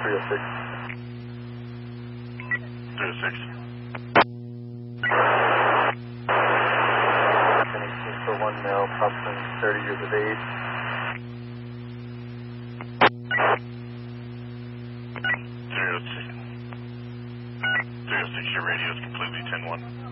306. 306. 18 for 1 male, approximately 30 years of age. 306. 306, your radio is completely 10-1.